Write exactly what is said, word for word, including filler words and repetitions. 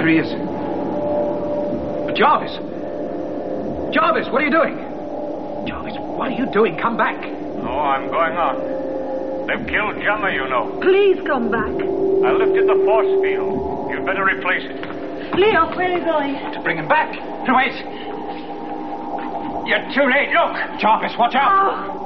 There he is. Jarvis! Jarvis, what are you doing? Jarvis, what are you doing? Come back. Oh, I'm going on. They've killed Gemma, you know. Please come back. I lifted the force field. You'd better replace it. Leo, where are you going? To bring him back. Wait. You're too late. Look. Jarvis, watch out. Oh.